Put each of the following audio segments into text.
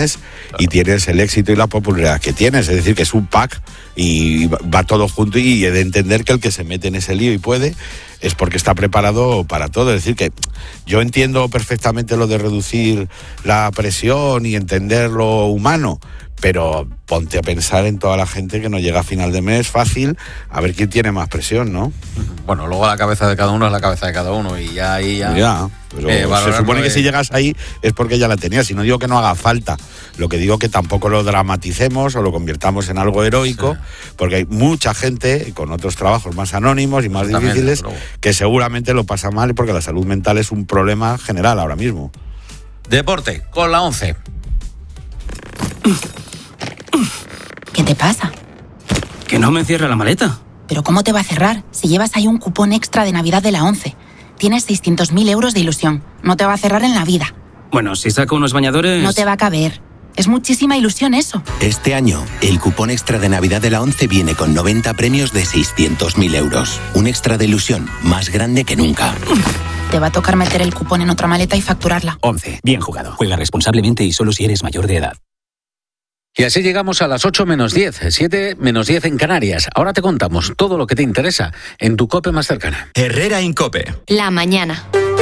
tienes y tienes el éxito y la popularidad que tienes. Es decir, que es un pack y va todo junto, y de entender que el que se mete en ese lío y puede es porque está preparado para todo. Es decir, que yo entiendo perfectamente lo de reducir la presión y entender lo humano, pero ponte a pensar en toda la gente que no llega a final de mes fácil, a ver quién tiene más presión, ¿no? Bueno, luego la cabeza de cada uno es la cabeza de cada uno, y ya ahí ya pero se supone que si llegas ahí es porque ya la tenías. Y no digo que no haga falta, lo que digo que tampoco lo dramaticemos o lo convirtamos en algo heroico, sí, porque hay mucha gente con otros trabajos más anónimos y más difíciles que seguramente lo pasa mal, porque la salud mental es un problema general ahora mismo. Deporte, con la 11. ¿Qué te pasa? Que no me cierra la maleta. ¿Pero cómo te va a cerrar si llevas ahí un cupón extra de Navidad de la 11? Tienes 600.000 euros de ilusión. No te va a cerrar en la vida. Bueno, si saco unos bañadores... No te va a caber. Es muchísima ilusión eso. Este año, el cupón extra de Navidad de la 11 viene con 90 premios de 600.000 euros. Un extra de ilusión más grande que nunca. Te va a tocar meter el cupón en otra maleta y facturarla. 11. Bien jugado. Juega responsablemente y solo si eres mayor de edad. Y así llegamos a las 8 menos 10, 7 menos 10 en Canarias. Ahora te contamos todo lo que te interesa en tu COPE más cercana. Herrera Incope. La mañana.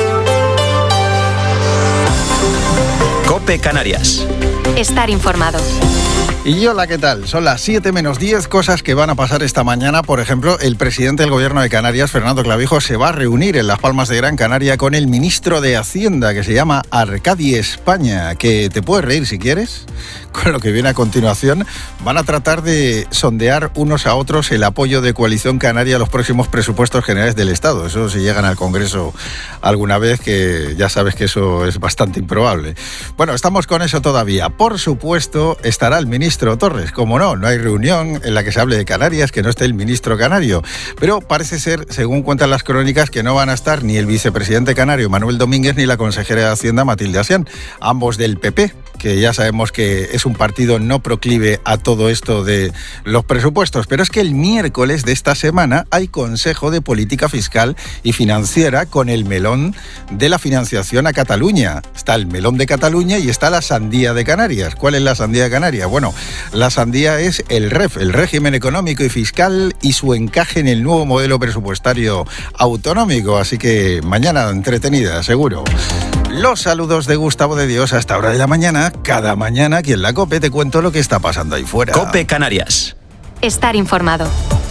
COPE Canarias. Estar informado. Y hola, ¿qué tal? Son las 7 menos 10, cosas que van a pasar esta mañana. Por ejemplo, el presidente del Gobierno de Canarias, Fernando Clavijo, se va a reunir en Las Palmas de Gran Canaria con el ministro de Hacienda, que se llama Arcadi España, que te puedes reír si quieres con lo que viene a continuación. Van a tratar de sondear unos a otros el apoyo de Coalición Canaria a los próximos presupuestos generales del Estado. Eso si llegan al Congreso alguna vez, que ya sabes que eso es bastante improbable. Bueno, estamos con eso todavía. Por supuesto, estará el ministro Torres. Como no hay reunión en la que se hable de Canarias que no esté el ministro canario. Pero parece ser, según cuentan las crónicas, que no van a estar ni el vicepresidente canario Manuel Domínguez ni la consejera de Hacienda Matilde Asián, ambos del PP, que ya sabemos que es un partido no proclive a todo esto de los presupuestos. Pero es que el miércoles de esta semana hay Consejo de Política Fiscal y Financiera con el melón de la financiación a Cataluña. Está el melón de Cataluña y está la sandía de Canarias. ¿Cuál es la sandía de Canarias? Bueno, la sandía es el REF, el régimen económico y fiscal, y su encaje en el nuevo modelo presupuestario autonómico. Así que mañana entretenida, seguro. Los saludos de Gustavo de Dios a esta hora de la mañana. Cada mañana aquí en la COPE te cuento lo que está pasando ahí fuera. COPE Canarias. Estar informado.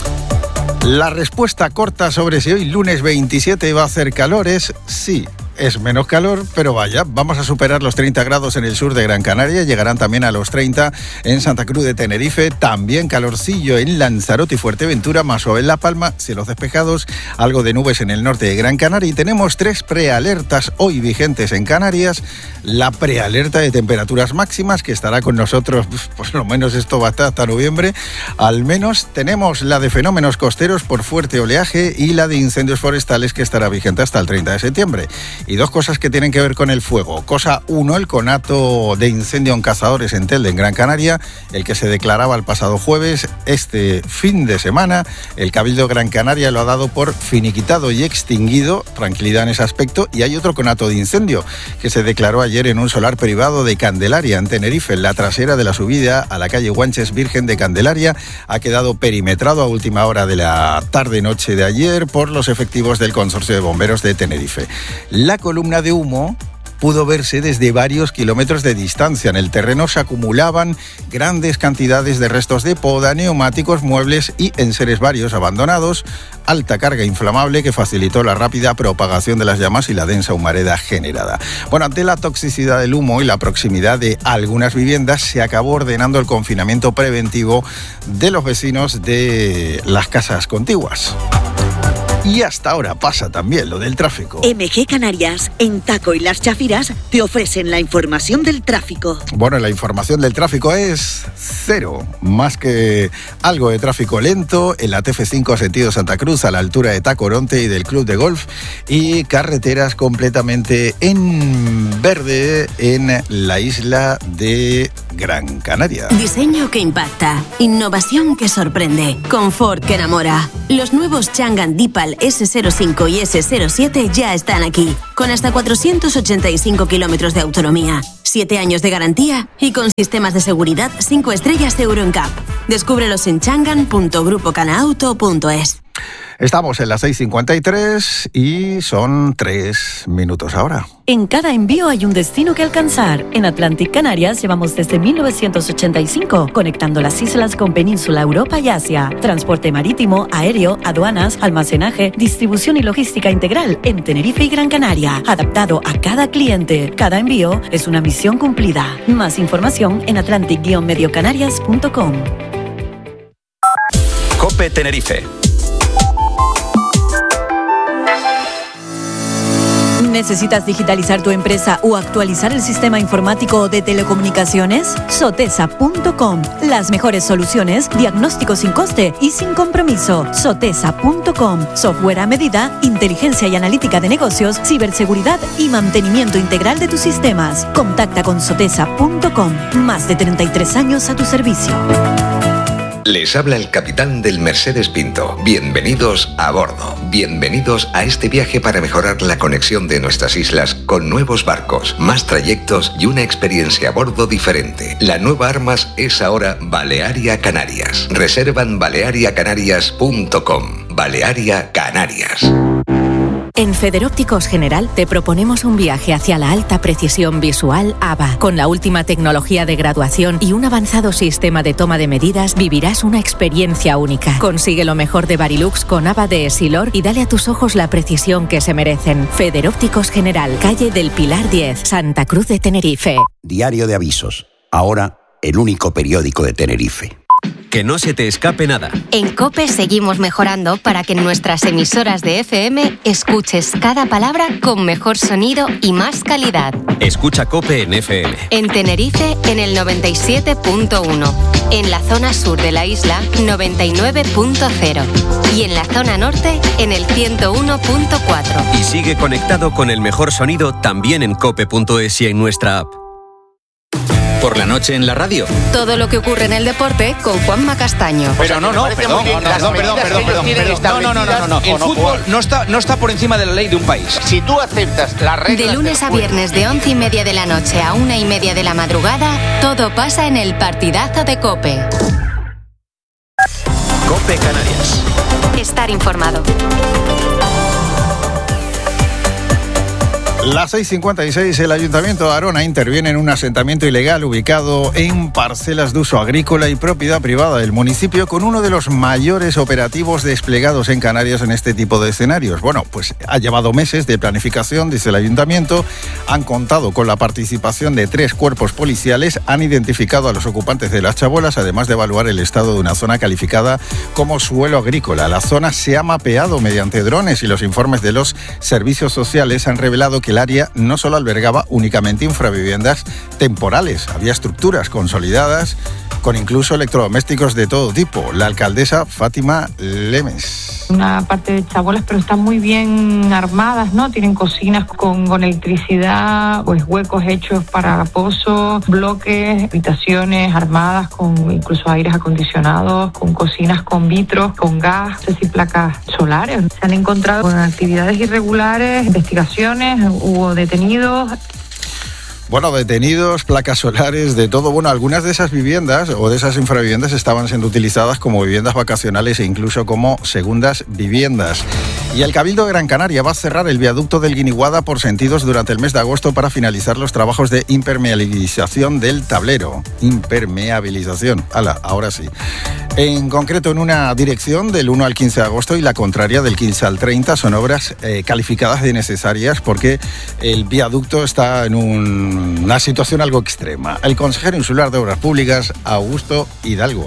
La respuesta corta sobre si hoy lunes 27 va a hacer calor es sí. Es menos calor, pero vaya, vamos a superar los 30 grados en el sur de Gran Canaria, llegarán también a los 30 en Santa Cruz de Tenerife, también calorcillo en Lanzarote y Fuerteventura, más suave en La Palma, cielos despejados, algo de nubes en el norte de Gran Canaria, y tenemos 3 prealertas hoy vigentes en Canarias. La prealerta de temperaturas máximas, que estará con nosotros, por lo menos esto va a estar hasta noviembre, al menos. Tenemos la de fenómenos costeros por fuerte oleaje y la de incendios forestales, que estará vigente hasta el 30 de septiembre. Y 2 cosas que tienen que ver con el fuego. Cosa 1, el conato de incendio en Cazadores en Telde, en Gran Canaria, el que se declaraba el pasado jueves. Este fin de semana, el Cabildo de Gran Canaria lo ha dado por finiquitado y extinguido. Tranquilidad en ese aspecto. Y hay otro conato de incendio que se declaró ayer en un solar privado de Candelaria, en Tenerife. La trasera de la subida a la calle Guanches Virgen de Candelaria ha quedado perimetrado a última hora de la tarde-noche de ayer por los efectivos del Consorcio de Bomberos de Tenerife. La columna de humo pudo verse desde varios kilómetros de distancia. En el terreno se acumulaban grandes cantidades de restos de poda, neumáticos, muebles y enseres varios abandonados. Alta carga inflamable que facilitó la rápida propagación de las llamas y la densa humareda generada. Bueno, ante la toxicidad del humo y la proximidad de algunas viviendas, se acabó ordenando el confinamiento preventivo de los vecinos de las casas contiguas. Y hasta ahora pasa también lo del tráfico. MG Canarias, en Taco y Las Chafiras, te ofrecen la información del tráfico. Bueno, la información del tráfico es cero. Más que algo de tráfico lento en la TF5 sentido Santa Cruz, a la altura de Tacoronte y del Club de Golf, y carreteras completamente en verde en la isla de Gran Canaria. Diseño que impacta, innovación que sorprende, confort que enamora. Los nuevos Changan Deepal Continental S05 y S07 ya están aquí, con hasta 485 kilómetros de autonomía, 7 años de garantía y con sistemas de seguridad 5 estrellas Euro NCAP. Descúbrelos en changan.grupocanauto.es. Estamos en las 6:53 y son 3 minutos ahora. En cada envío hay un destino que alcanzar. En Atlantic Canarias llevamos desde 1985, conectando las islas con Península, Europa y Asia. Transporte marítimo, aéreo, aduanas, almacenaje, distribución y logística integral en Tenerife y Gran Canaria. Adaptado a cada cliente. Cada envío es una misión cumplida. Más información en atlantic-mediocanarias.com. COPE Tenerife. ¿Necesitas digitalizar tu empresa o actualizar el sistema informático de telecomunicaciones? Sotesa.com. Las mejores soluciones, diagnóstico sin coste y sin compromiso. Sotesa.com. Software a medida, inteligencia y analítica de negocios, ciberseguridad y mantenimiento integral de tus sistemas. Contacta con Sotesa.com. Más de 33 años a tu servicio. Les habla el capitán del Mercedes Pinto. Bienvenidos a bordo. Bienvenidos a este viaje para mejorar la conexión de nuestras islas con nuevos barcos, más trayectos y una experiencia a bordo diferente. La nueva Armas es ahora Balearia Canarias. Reservan baleariacanarias.com. Balearia Canarias. En Federópticos General te proponemos un viaje hacia la alta precisión visual AVA. Con la última tecnología de graduación y un avanzado sistema de toma de medidas, vivirás una experiencia única. Consigue lo mejor de Varilux con AVA de Essilor y dale a tus ojos la precisión que se merecen. Federópticos General, calle del Pilar 10, Santa Cruz de Tenerife. Diario de Avisos. Ahora, el único periódico de Tenerife. Que no se te escape nada. En COPE seguimos mejorando para que en nuestras emisoras de FM escuches cada palabra con mejor sonido y más calidad. Escucha COPE en FM. En Tenerife, en el 97.1. En la zona sur de la isla, 99.0. Y en la zona norte, en el 101.4. Y sigue conectado con el mejor sonido también en cope.es y en nuestra app. Por la noche en la radio. Todo lo que ocurre en el deporte con Juanma Castaño. Pero perdón. El fútbol no está por encima de la ley de un país. Si tú aceptas las reglas... De lunes a viernes de 11:30 de la noche a 1:30 de la madrugada, todo pasa en el partidazo de COPE. COPE Canarias. Estar informado. Las 6:56, el Ayuntamiento de Arona interviene en un asentamiento ilegal ubicado en parcelas de uso agrícola y propiedad privada del municipio, con uno de los mayores operativos desplegados en Canarias en este tipo de escenarios. Bueno, pues ha llevado meses de planificación, dice el Ayuntamiento. Han contado con la participación de 3 cuerpos policiales, han identificado a los ocupantes de las chabolas, además de evaluar el estado de una zona calificada como suelo agrícola. La zona se ha mapeado mediante drones y los informes de los servicios sociales han revelado que el área no solo albergaba únicamente infraviviendas temporales, había estructuras consolidadas con incluso electrodomésticos de todo tipo. La alcaldesa Fátima Lemes. Una parte de chabolas, pero están muy bien armadas, ¿no? Tienen cocinas con electricidad, pues huecos hechos para pozos, bloques, habitaciones armadas con incluso aires acondicionados, con cocinas con vitros, con gas, y placas solares. Se han encontrado con actividades irregulares, investigaciones, hubo detenidos. Bueno, detenidos, placas solares, de todo. Bueno, algunas de esas viviendas o de esas infraviviendas estaban siendo utilizadas como viviendas vacacionales e incluso como segundas viviendas. Y el Cabildo de Gran Canaria va a cerrar el viaducto del Guiniguada por sentidos durante el mes de agosto para finalizar los trabajos de impermeabilización del tablero. Impermeabilización. ¡Hala! Ahora sí. En concreto, en una dirección del 1 al 15 de agosto y la contraria del 15 al 30 son obras calificadas de necesarias porque el viaducto está en una situación algo extrema. El consejero insular de Obras Públicas, Augusto Hidalgo.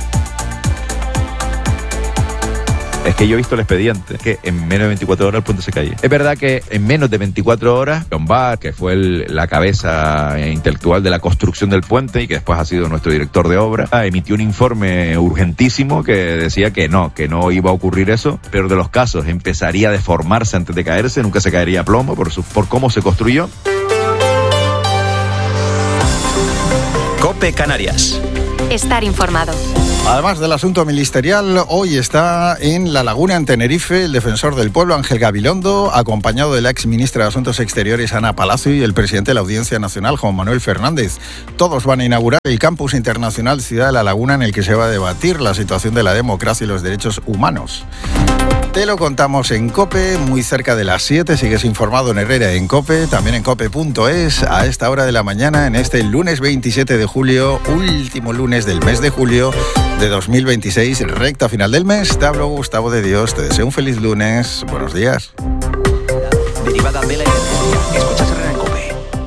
Es que yo he visto el expediente, que en menos de 24 horas el puente se caía. Es verdad que en menos de 24 horas, Lombard, que fue la cabeza intelectual de la construcción del puente y que después ha sido nuestro director de obra, emitió un informe urgentísimo que decía que no iba a ocurrir eso, pero de los casos empezaría a deformarse antes de caerse, nunca se caería a plomo por cómo se construyó. COPE Canarias. Estar informado. Además del asunto ministerial, hoy está en La Laguna, en Tenerife, el defensor del pueblo Ángel Gabilondo, acompañado de la exministra de Asuntos Exteriores Ana Palacio y el presidente de la Audiencia Nacional, Juan Manuel Fernández. Todos van a inaugurar el campus internacional Ciudad de La Laguna, en el que se va a debatir la situación de la democracia y los derechos humanos. Te lo contamos en COPE, muy cerca de las 7. Sigues informado en Herrera en COPE, también en cope.es, a esta hora de la mañana, en este lunes 27 de julio, último lunes del mes de julio de 2026, recta final del mes. Te hablo Gustavo de Dios, te deseo un feliz lunes. Buenos días. Derivada de la energía. Escuchas Herrera en COPE.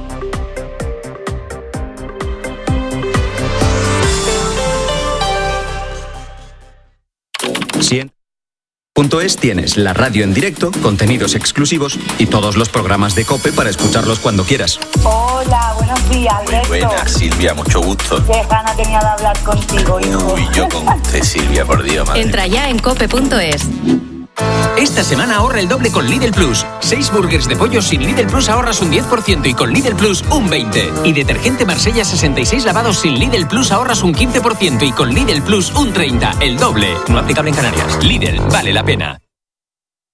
.es tienes la radio en directo, contenidos exclusivos y todos los programas de COPE para escucharlos cuando quieras. Hola, buenos días, Alberto. Muy buenas, Silvia, mucho gusto. Qué gana tenía de hablar contigo, hijo. Uy, yo con usted, Silvia, por Dios, madre. Entra ya en cope.es. Esta semana ahorra el doble con Lidl Plus. 6 burgers de pollo sin Lidl Plus ahorras un 10% y con Lidl Plus un 20%. Y detergente Marsella 66 lavados sin Lidl Plus ahorras un 15% y con Lidl Plus un 30%. El doble. No aplicable en Canarias. Lidl, vale la pena.